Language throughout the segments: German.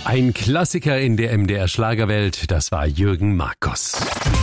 Ein Klassiker in der MDR-Schlagerwelt, das war Jürgen Marcos.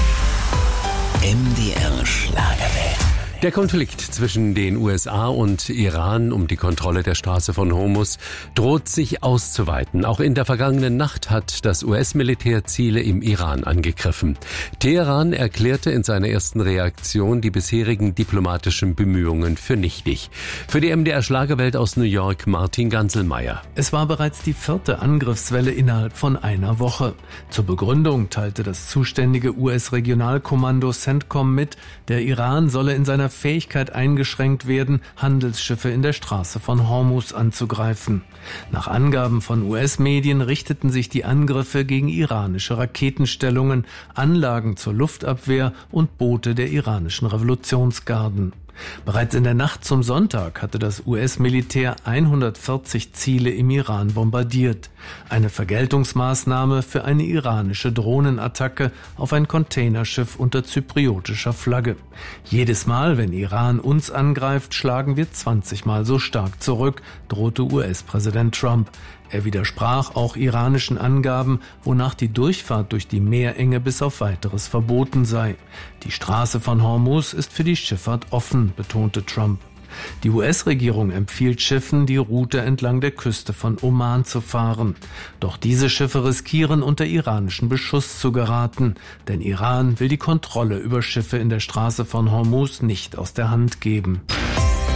MDR-Schlagerwelt. Der Konflikt zwischen den USA und Iran um die Kontrolle der Straße von Hormuz droht sich auszuweiten. Auch in der vergangenen Nacht hat das US-Militär Ziele im Iran angegriffen. Teheran erklärte in seiner ersten Reaktion die bisherigen diplomatischen Bemühungen für nichtig. Für die MDR-Schlagerwelt aus New York Martin Ganselmeier. Es war bereits die 4. Angriffswelle innerhalb von einer Woche. Zur Begründung teilte das zuständige US-Regionalkommando CENTCOM mit, der Iran solle in seiner Fähigkeit eingeschränkt werden, Handelsschiffe in der Straße von Hormuz anzugreifen. Nach Angaben von US-Medien richteten sich die Angriffe gegen iranische Raketenstellungen, Anlagen zur Luftabwehr und Boote der iranischen Revolutionsgarden. Bereits in der Nacht zum Sonntag hatte das US-Militär 140 Ziele im Iran bombardiert. Eine Vergeltungsmaßnahme für eine iranische Drohnenattacke auf ein Containerschiff unter zypriotischer Flagge. Jedes Mal, wenn Iran uns angreift, schlagen wir 20 Mal so stark zurück, drohte US-Präsident Trump. Er widersprach auch iranischen Angaben, wonach die Durchfahrt durch die Meerenge bis auf Weiteres verboten sei. Die Straße von Hormuz ist für die Schifffahrt offen, betonte Trump. Die US-Regierung empfiehlt Schiffen, die Route entlang der Küste von Oman zu fahren. Doch diese Schiffe riskieren, unter iranischen Beschuss zu geraten, denn Iran will die Kontrolle über Schiffe in der Straße von Hormuz nicht aus der Hand geben.